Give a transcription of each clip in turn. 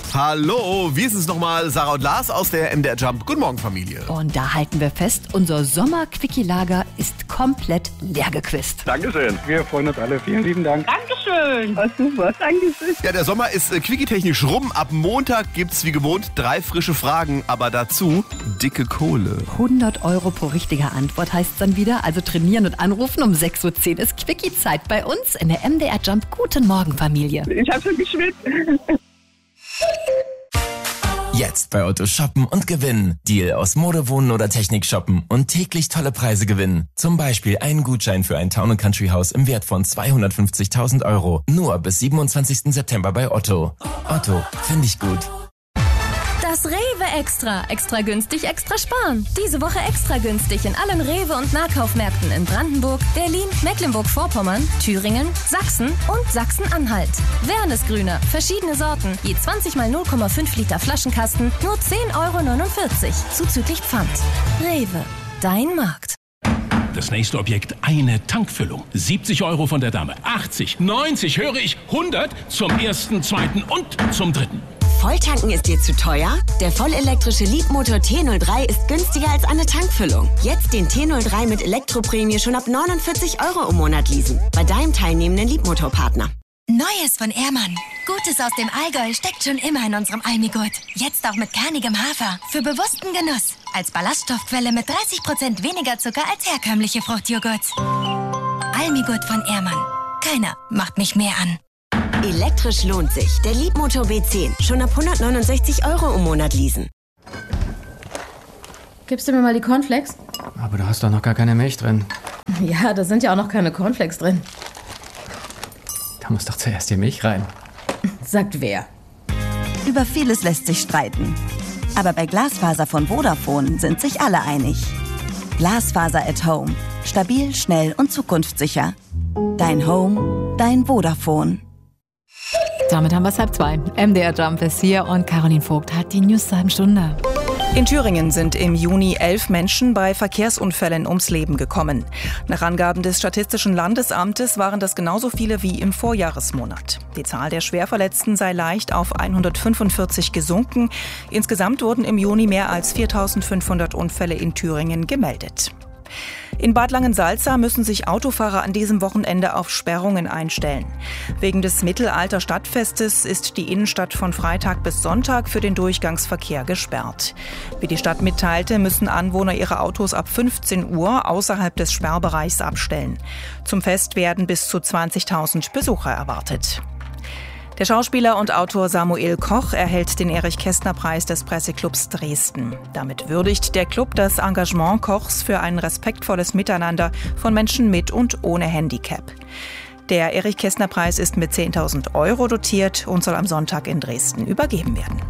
Hallo, wie ist es nochmal? Sarah und Lars aus der MDR Jump. Guten Morgen, Familie. Und da halten wir fest, unser Sommer-Quickie-Lager ist komplett leer gequist. Dankeschön. Wir freuen uns alle. Vielen lieben Dank. Dankeschön. Was super. Dankeschön. Ja, der Sommer ist quickie-technisch rum. Ab Montag gibt's wie gewohnt 3 frische Fragen, aber dazu dicke Kohle. 100 € pro richtige Antwort heißt dann wieder. Also trainieren und anrufen. Um 6:10 Uhr ist Quickie-Zeit bei uns in der MDR Jump. Guten Morgen, Familie. Ich habe schon geschwitzt. Jetzt bei Otto shoppen und gewinnen. Deal aus Mode, Wohnen oder Technik shoppen und täglich tolle Preise gewinnen. Zum Beispiel einen Gutschein für ein Town & Country Haus im Wert von 250.000 €. Nur bis 27. September bei Otto. Otto, finde ich gut. Das Rewe Extra. Extra günstig, extra sparen. Diese Woche extra günstig in allen Rewe- und Nahkaufmärkten in Brandenburg, Berlin, Mecklenburg-Vorpommern, Thüringen, Sachsen und Sachsen-Anhalt. Wernesgrüner, verschiedene Sorten, je 20 mal 0,5 Liter Flaschenkasten, nur 10,49 € zuzüglich Pfand. Rewe, dein Markt. Das nächste Objekt, eine Tankfüllung. 70 € von der Dame, 80, 90, höre ich, 100 zum ersten, zweiten und zum dritten. Volltanken ist dir zu teuer? Der vollelektrische Leapmotor T03 ist günstiger als eine Tankfüllung. Jetzt den T03 mit Elektroprämie schon ab 49 € im Monat leasen. Bei deinem teilnehmenden Leapmotor-Partner. Neues von Ehrmann. Gutes aus dem Allgäu steckt schon immer in unserem Almigurt. Jetzt auch mit kernigem Hafer. Für bewussten Genuss. Als Ballaststoffquelle mit 30% weniger Zucker als herkömmliche Fruchtjoghurts. Almigurt von Ehrmann. Keiner macht mich mehr an. Elektrisch lohnt sich. Der Leapmotor B10. Schon ab 169 € im Monat leasen. Gibst du mir mal die Cornflakes? Aber da hast doch noch gar keine Milch drin. Ja, da sind ja auch noch keine Cornflakes drin. Da muss doch zuerst die Milch rein. Sagt wer? Über vieles lässt sich streiten. Aber bei Glasfaser von Vodafone sind sich alle einig. Glasfaser at Home. Stabil, schnell und zukunftssicher. Dein Home, dein Vodafone. Damit haben wir es 1:30. MDR Jump ist hier und Caroline Vogt hat die News zur halben Stunde. In Thüringen sind im Juni 11 Menschen bei Verkehrsunfällen ums Leben gekommen. Nach Angaben des Statistischen Landesamtes waren das genauso viele wie im Vorjahresmonat. Die Zahl der Schwerverletzten sei leicht auf 145 gesunken. Insgesamt wurden im Juni mehr als 4.500 Unfälle in Thüringen gemeldet. In Bad Langensalza müssen sich Autofahrer an diesem Wochenende auf Sperrungen einstellen. Wegen des Mittelalter-Stadtfestes ist die Innenstadt von Freitag bis Sonntag für den Durchgangsverkehr gesperrt. Wie die Stadt mitteilte, müssen Anwohner ihre Autos ab 15 Uhr außerhalb des Sperrbereichs abstellen. Zum Fest werden bis zu 20.000 Besucher erwartet. Der Schauspieler und Autor Samuel Koch erhält den Erich-Kästner-Preis des Presseclubs Dresden. Damit würdigt der Club das Engagement Kochs für ein respektvolles Miteinander von Menschen mit und ohne Handicap. Der Erich-Kästner-Preis ist mit 10.000 € dotiert und soll am Sonntag in Dresden übergeben werden.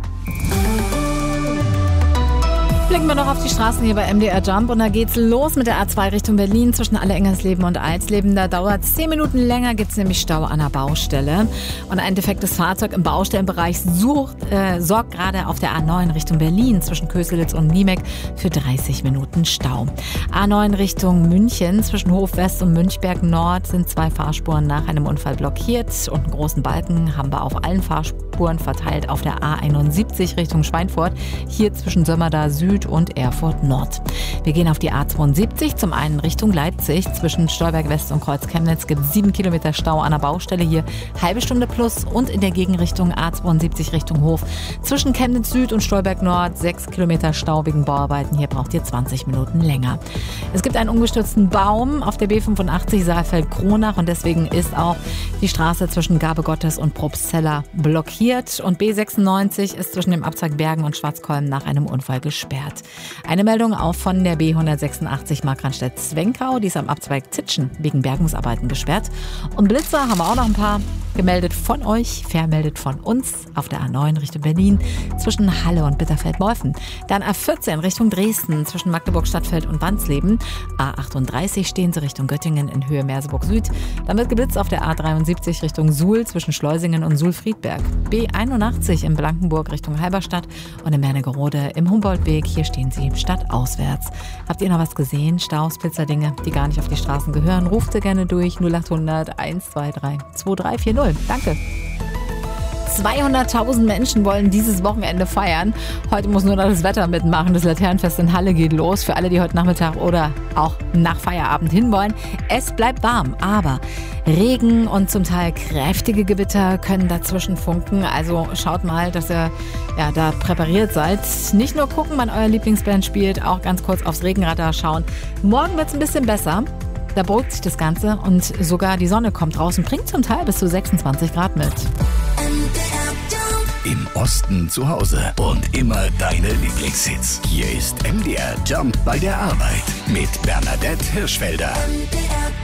Blicken wir noch auf die Straßen hier bei MDR Jump und da geht's los mit der A2 Richtung Berlin zwischen Alle-Engersleben und Alsleben. Da dauert es 10 Minuten länger, gibt's nämlich Stau an der Baustelle. Und ein defektes Fahrzeug im Baustellenbereich sorgt gerade auf der A9 Richtung Berlin zwischen Köselitz und Niemek für 30 Minuten Stau. A9 Richtung München zwischen Hof West und Münchberg Nord sind 2 Fahrspuren nach einem Unfall blockiert und einen großen Balken haben wir auf allen Fahrspuren verteilt auf der A71 Richtung Schweinfurt, hier zwischen Sömmerda Süd und Erfurt Nord. Wir gehen auf die A72, zum einen Richtung Leipzig. Zwischen Stolberg West und Kreuz Chemnitz gibt es 7 Kilometer Stau an der Baustelle, hier halbe Stunde plus, und in der Gegenrichtung A72 Richtung Hof. Zwischen Chemnitz Süd und Stolberg Nord 6 Kilometer Stau wegen Bauarbeiten, hier braucht ihr 20 Minuten länger. Es gibt einen umgestürzten Baum auf der B85 Saalfeld-Kronach und deswegen ist auch die Straße zwischen Gabe Gottes und Probstzella blockiert und B96 ist zwischen dem Abzweig Bergen und Schwarzkolm nach einem Unfall gesperrt. Eine Meldung auch von der B186 Markranstädt-Zwenkau, die ist am Abzweig Zitschen wegen Bergungsarbeiten gesperrt. Und Blitzer haben wir auch noch ein paar gemeldet von euch, vermeldet von uns auf der A9 Richtung Berlin zwischen Halle und Bitterfeld-Molfen. Dann A14 Richtung Dresden zwischen Magdeburg-Stadtfeld und Wansleben. A38 stehen sie Richtung Göttingen in Höhe Merseburg Süd. Dann wird geblitzt auf der A73 Richtung Suhl zwischen Schleusingen und Suhl-Friedberg. B81 in Blankenburg Richtung Halberstadt und in Wernigerode im Humboldtweg. Hier stehen sie stadtauswärts. Habt ihr noch was gesehen? Staus, Blitzerdinge, die gar nicht auf die Straßen gehören? Ruft sie gerne durch 0800 123 2340. Danke. 200.000 Menschen wollen dieses Wochenende feiern. Heute muss nur noch das Wetter mitmachen. Das Laternenfest in Halle geht los. Für alle, die heute Nachmittag oder auch nach Feierabend hinwollen. Es bleibt warm, aber Regen und zum Teil kräftige Gewitter können dazwischen funken. Also schaut mal, dass ihr da präpariert seid. Nicht nur gucken, wann euer Lieblingsband spielt, auch ganz kurz aufs Regenradar schauen. Morgen wird es ein bisschen besser. Da beruhigt sich das Ganze und sogar die Sonne kommt raus und bringt zum Teil bis zu 26 Grad mit. Im Osten zu Hause und immer deine Lieblingshits. Hier ist MDR Jump bei der Arbeit mit Bernadette Hirschfelder.